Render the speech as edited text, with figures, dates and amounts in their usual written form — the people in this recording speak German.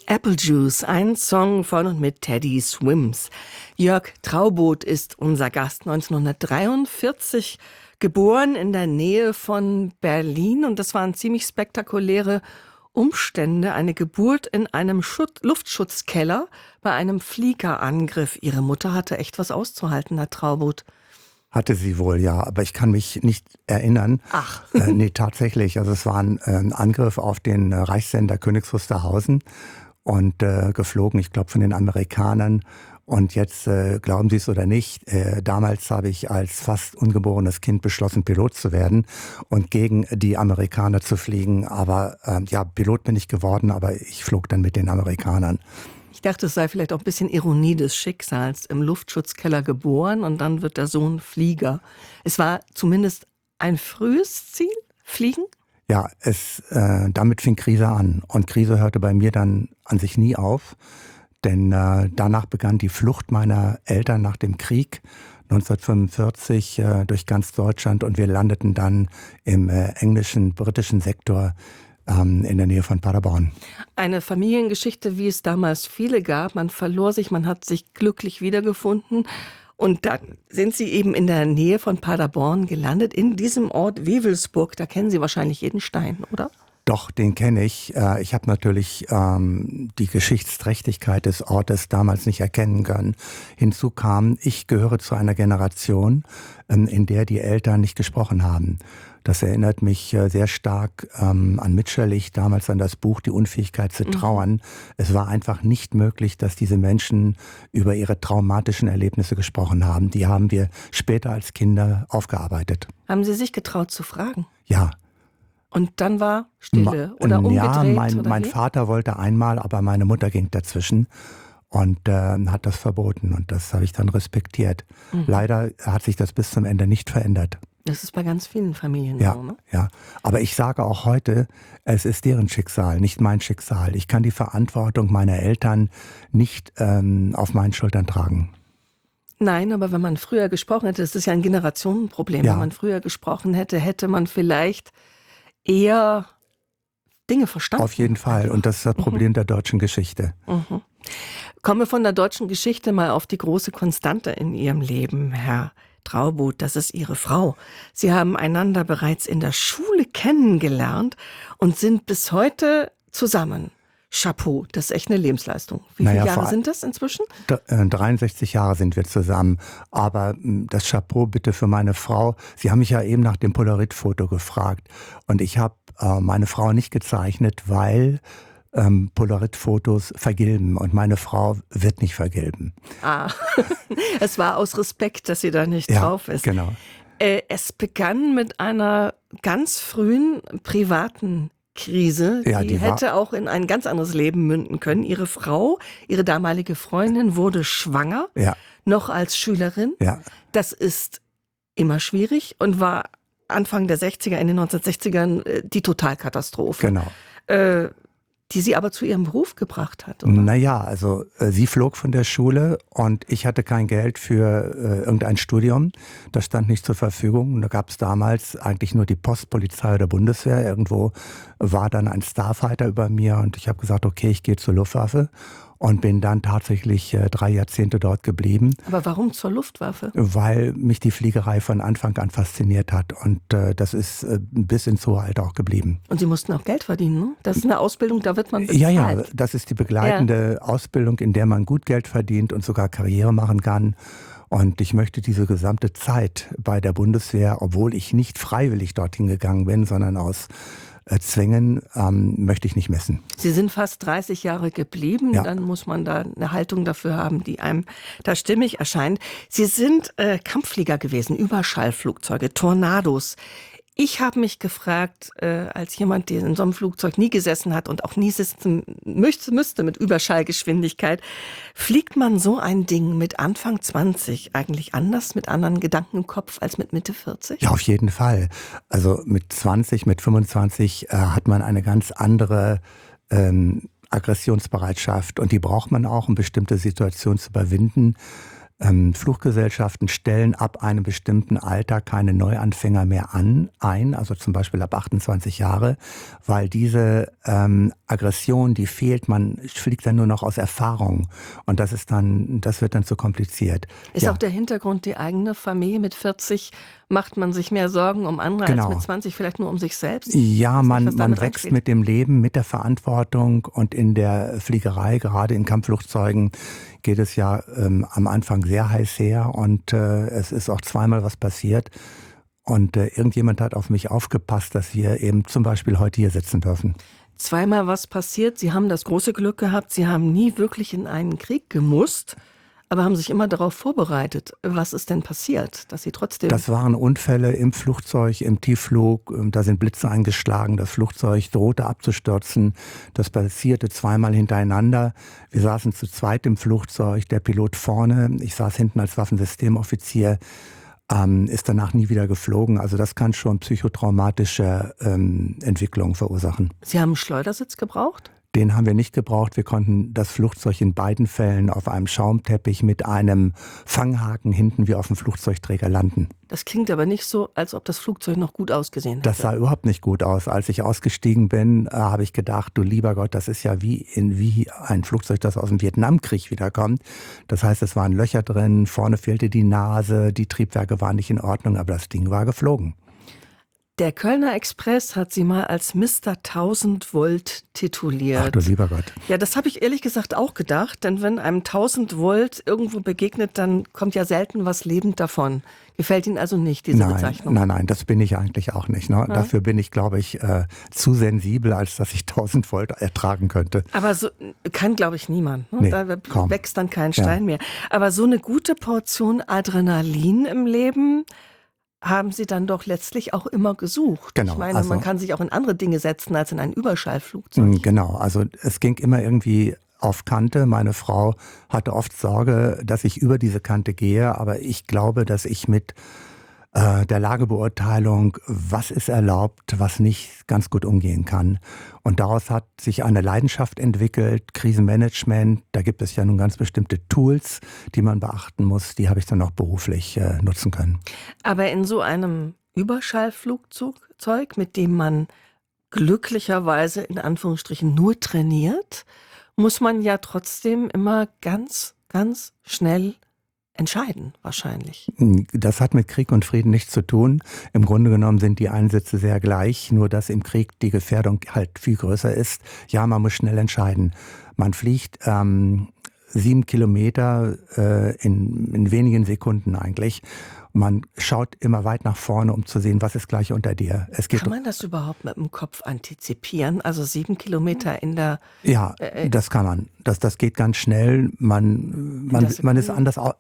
Apple Juice, ein Song von und mit Teddy Swims. Jörg Traubot ist unser Gast, 1943 geboren in der Nähe von Berlin. Und das waren ziemlich spektakuläre Umstände. Eine Geburt in einem Luftschutzkeller bei einem Fliegerangriff. Ihre Mutter hatte echt was auszuhalten, Herr Traubot. Hatte sie wohl, ja, aber ich kann mich nicht erinnern. Ach. Nee, tatsächlich. Also es war ein Angriff auf den Reichssender Königs Wusterhausen und geflogen, ich glaube, von den Amerikanern. Und jetzt, glauben Sie es oder nicht, damals habe ich als fast ungeborenes Kind beschlossen, Pilot zu werden und gegen die Amerikaner zu fliegen. Aber ja, Pilot bin ich geworden, aber ich flog dann mit den Amerikanern. Ich dachte, es sei vielleicht auch ein bisschen Ironie des Schicksals. Im Luftschutzkeller geboren und dann wird der Sohn Flieger. Es war zumindest ein frühes Ziel, Fliegen? Ja, damit fing Krise an. Und Krise hörte bei mir dann an sich nie auf. Denn danach begann die Flucht meiner Eltern nach dem Krieg 1945 durch ganz Deutschland. Und wir landeten dann im englischen, britischen Sektor in der Nähe von Paderborn. Eine Familiengeschichte, wie es damals viele gab. Man verlor sich, man hat sich glücklich wiedergefunden. Und dann sind Sie eben in der Nähe von Paderborn gelandet, in diesem Ort Wewelsburg. Da kennen Sie wahrscheinlich jeden Stein, oder? Doch, den kenne ich. Ich habe natürlich die Geschichtsträchtigkeit des Ortes damals nicht erkennen können. Hinzu kam, ich gehöre zu einer Generation, in der die Eltern nicht gesprochen haben. Das erinnert mich sehr stark an Mitscherlich, damals an das Buch Die Unfähigkeit zu trauern. Es war einfach nicht möglich, dass diese Menschen über ihre traumatischen Erlebnisse gesprochen haben. Die haben wir später als Kinder aufgearbeitet. Haben Sie sich getraut zu fragen? Ja. Und dann war Stille oder umgedreht? Ja, mein Vater wollte einmal, aber meine Mutter ging dazwischen und hat das verboten. Und das habe ich dann respektiert. Leider hat sich das bis zum Ende nicht verändert. Das ist bei ganz vielen Familien ja, so, ne? Ja, aber ich sage auch heute, es ist deren Schicksal, nicht mein Schicksal. Ich kann die Verantwortung meiner Eltern nicht auf meinen Schultern tragen. Nein, aber wenn man früher gesprochen hätte, das ist ja ein Generationenproblem, wenn man früher gesprochen hätte, hätte man vielleicht eher Dinge verstanden. Auf jeden Fall. Und das ist das Problem der deutschen Geschichte. Kommen wir von der deutschen Geschichte mal auf die große Konstante in Ihrem Leben, Herr Traubot. Das ist Ihre Frau. Sie haben einander bereits in der Schule kennengelernt und sind bis heute zusammen. Chapeau, das ist echt eine Lebensleistung. Wie viele Jahre sind das inzwischen? 63 Jahre sind wir zusammen. Aber das Chapeau bitte für meine Frau. Sie haben mich ja eben nach dem Polaroid-Foto gefragt. Und ich habe meine Frau nicht gezeichnet, weil Polaroid-Fotos vergilben. Und meine Frau wird nicht vergilben. Es war aus Respekt, dass sie da nicht drauf ist. Genau. Es begann mit einer ganz frühen privaten Krise, die hätte auch in ein ganz anderes Leben münden können. Ihre Frau, Ihre damalige Freundin, wurde schwanger, noch als Schülerin. Ja. Das ist immer schwierig und war Anfang der 60er, in den 1960ern die Totalkatastrophe. Genau. Die sie aber zu ihrem Beruf gebracht hat, oder? Naja, also sie flog von der Schule und ich hatte kein Geld für irgendein Studium. Das stand nicht zur Verfügung. Und da gab es damals eigentlich nur die Postpolizei der Bundeswehr. Irgendwo war dann ein Starfighter über mir und ich habe gesagt, okay, ich gehe zur Luftwaffe. Und bin dann tatsächlich 3 Jahrzehnte dort geblieben. Aber warum zur Luftwaffe? Weil mich die Fliegerei von Anfang an fasziniert hat. Und das ist bis ins hohe Alter auch geblieben. Und Sie mussten auch Geld verdienen, ne? Das ist eine Ausbildung, da wird man bezahlt. Ja, das ist die begleitende Ausbildung, in der man gut Geld verdient und sogar Karriere machen kann. Und ich möchte diese gesamte Zeit bei der Bundeswehr, obwohl ich nicht freiwillig dorthin gegangen bin, sondern aus Zwängen, möchte ich nicht missen. Sie sind fast 30 Jahre geblieben, dann muss man da eine Haltung dafür haben, die einem da stimmig erscheint. Sie sind Kampfflieger gewesen, Überschallflugzeuge, Tornados. Ich habe mich gefragt, als jemand, der in so einem Flugzeug nie gesessen hat und auch nie sitzen müsste mit Überschallgeschwindigkeit, fliegt man so ein Ding mit Anfang 20 eigentlich anders, mit anderen Gedanken im Kopf als mit Mitte 40? Ja, auf jeden Fall. Also mit 20, mit 25 hat man eine ganz andere Aggressionsbereitschaft und die braucht man auch, um bestimmte Situationen zu überwinden. Fluggesellschaften stellen ab einem bestimmten Alter keine Neuanfänger mehr ein, also zum Beispiel ab 28 Jahre, weil diese Aggression, die fehlt, man fliegt dann nur noch aus Erfahrung und das wird dann zu kompliziert. Ist auch der Hintergrund die eigene Familie? Mit 40 macht man sich mehr Sorgen um andere als mit 20, vielleicht nur um sich selbst? Ja, man wächst mit dem Leben, mit der Verantwortung und in der Fliegerei, gerade in Kampfflugzeugen, geht es ja am Anfang sehr heiß her und es ist auch zweimal was passiert. Und irgendjemand hat auf mich aufgepasst, dass wir eben zum Beispiel heute hier sitzen dürfen. Zweimal was passiert. Sie haben das große Glück gehabt, Sie haben nie wirklich in einen Krieg gemusst, aber haben sich immer darauf vorbereitet. Was ist denn passiert, dass Sie trotzdem... Das waren Unfälle im Flugzeug, im Tiefflug. Da sind Blitze eingeschlagen, das Flugzeug drohte abzustürzen. Das passierte zweimal hintereinander. Wir saßen zu zweit im Flugzeug, der Pilot vorne. Ich saß hinten als Waffensystemoffizier. Ist danach nie wieder geflogen. Also das kann schon psychotraumatische Entwicklungen verursachen. Sie haben einen Schleudersitz gebraucht? Den haben wir nicht gebraucht. Wir konnten das Flugzeug in beiden Fällen auf einem Schaumteppich mit einem Fanghaken hinten wie auf dem Flugzeugträger landen. Das klingt aber nicht so, als ob das Flugzeug noch gut ausgesehen hätte. Das sah überhaupt nicht gut aus. Als ich ausgestiegen bin, habe ich gedacht, du lieber Gott, das ist ja wie ein Flugzeug, das aus dem Vietnamkrieg wiederkommt. Das heißt, es waren Löcher drin, vorne fehlte die Nase, die Triebwerke waren nicht in Ordnung, aber das Ding war geflogen. Der Kölner Express hat Sie mal als Mr. 1000 Volt tituliert. Ach du lieber Gott. Ja, das habe ich ehrlich gesagt auch gedacht, denn wenn einem 1000 Volt irgendwo begegnet, dann kommt ja selten was lebend davon. Gefällt Ihnen also nicht, diese Bezeichnung? Nein, das bin ich eigentlich auch nicht. Ne? Ja. Dafür bin ich, glaube ich, zu sensibel, als dass ich 1000 Volt ertragen könnte. Aber so kann, glaube ich, niemand. Ne? Nee, da kaum. wächst dann kein Stein mehr. Aber so eine gute Portion Adrenalin im Leben haben Sie dann doch letztlich auch immer gesucht. Genau, ich meine, man kann sich auch in andere Dinge setzen als in ein Überschallflugzeug. Genau, also es ging immer irgendwie auf Kante. Meine Frau hatte oft Sorge, dass ich über diese Kante gehe, aber ich glaube, dass ich mit der Lagebeurteilung, was ist erlaubt, was nicht, ganz gut umgehen kann. Und daraus hat sich eine Leidenschaft entwickelt, Krisenmanagement. Da gibt es ja nun ganz bestimmte Tools, die man beachten muss. Die habe ich dann auch beruflich nutzen können. Aber in so einem Überschallflugzeug, mit dem man glücklicherweise in Anführungsstrichen nur trainiert, muss man ja trotzdem immer ganz, ganz schnell entscheiden, wahrscheinlich. Das hat mit Krieg und Frieden nichts zu tun. Im Grunde genommen sind die Einsätze sehr gleich, nur dass im Krieg die Gefährdung halt viel größer ist. Ja, man muss schnell entscheiden. Man fliegt 7 Kilometer in wenigen Sekunden eigentlich. Man schaut immer weit nach vorne, um zu sehen, was ist gleich unter dir. Kann man das überhaupt mit dem Kopf antizipieren? Also 7 Kilometer in der... Ja, das kann man. Das geht ganz schnell. Man ist anders